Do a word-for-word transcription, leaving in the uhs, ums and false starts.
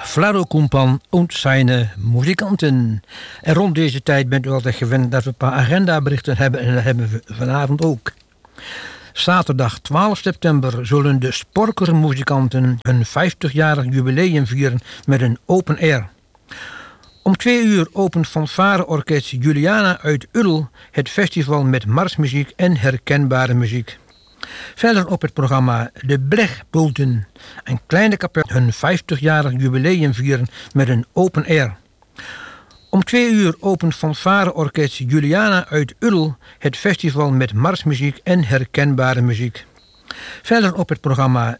Vlado Kumpan und seine muzikanten. En rond deze tijd bent u altijd gewend dat we een paar agendaberichten hebben. En dat hebben we vanavond ook. Zaterdag twaalf september zullen de Sporker-muzikanten hun vijftigjarig jubileum vieren met een open air. Om twee uur opent fanfareorkest Juliana uit Uddel het festival met marsmuziek en herkenbare muziek. Verder op het programma De Blechbulten, een kleine kapel, hun vijftigjarig jubileum vieren met een open air. Om twee uur opent fanfareorkest Juliana uit Uddel het festival met marsmuziek en herkenbare muziek. Verder op het programma